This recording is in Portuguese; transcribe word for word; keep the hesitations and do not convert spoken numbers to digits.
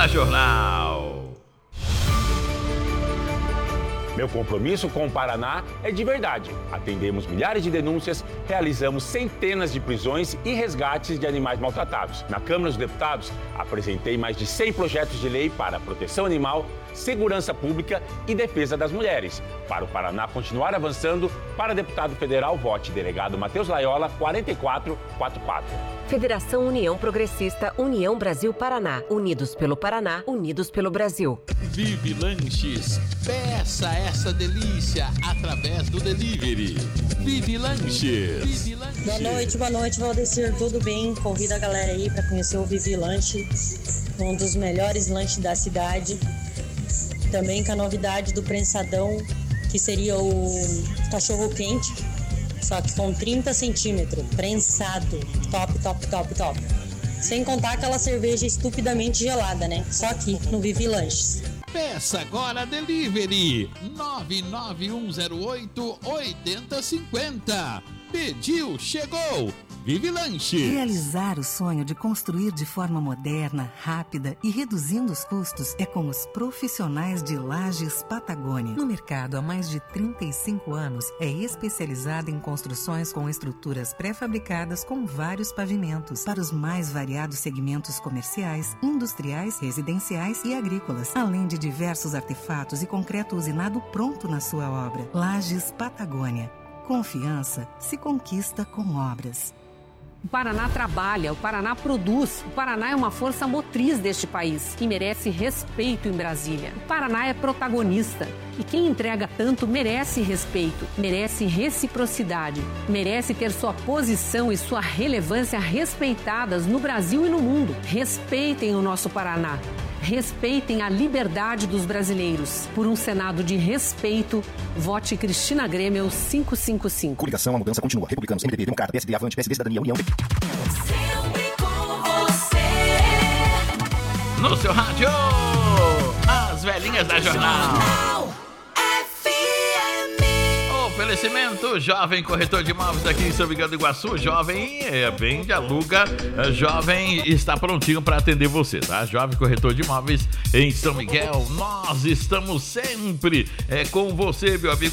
da Jornal. Meu compromisso com o Paraná é de verdade. Atendemos milhares de denúncias, realizamos centenas de prisões e resgates de animais maltratados. Na Câmara dos Deputados, apresentei mais de cem projetos de lei para proteção animal, segurança pública e defesa das mulheres. Para o Paraná continuar avançando, para deputado federal, vote delegado Matheus Laiola, quatro quatro quatro quatro. Federação União Progressista, União Brasil Paraná. Unidos pelo Paraná, unidos pelo Brasil. Vive Lanches. Peça essa delícia através do delivery. Vive Lanches. Vive Lanches. Boa noite, boa noite, Valdecir. Tudo bem? Convido a galera aí para conhecer o Vive Lanche, um dos melhores lanches da cidade. Também com a novidade do prensadão, que seria o cachorro quente, só que com trinta centímetros, prensado, top, top, top, top. Sem contar aquela cerveja estupidamente gelada, né? Só aqui no Vivi Lanches. Peça agora delivery nove nove um zero oito oito zero cinco zero. Pediu, chegou. Vive Lanches. Realizar o sonho de construir de forma moderna, rápida e reduzindo os custos é com os profissionais de Lajes Patagônia. No mercado há mais de trinta e cinco anos, é especializada em construções com estruturas pré-fabricadas com vários pavimentos para os mais variados segmentos comerciais, industriais, residenciais e agrícolas, além de diversos artefatos e concreto usinado pronto na sua obra. Lajes Patagônia. Confiança se conquista com obras. O Paraná trabalha, o Paraná produz, o Paraná é uma força motriz deste país, que merece respeito em Brasília. O Paraná é protagonista e quem entrega tanto merece respeito, merece reciprocidade, merece ter sua posição e sua relevância respeitadas no Brasil e no mundo. Respeitem o nosso Paraná. Respeitem a liberdade dos brasileiros. Por um Senado de respeito, vote Cristina Grêmio cinco cinco cinco. Coligação, a mudança continua. Republicanos, M D B, Democrata, P S D, Avante, P S D, Cidadania, União. Sempre com você. No seu rádio, as velhinhas da Jornal. Oferecimento, Jovem Corretor de Imóveis aqui em São Miguel do Iguaçu. Jovem é, vende, aluga. Jovem está prontinho para atender você, tá? Jovem Corretor de Imóveis em São Miguel. Nós estamos sempre é, com você, meu amigo.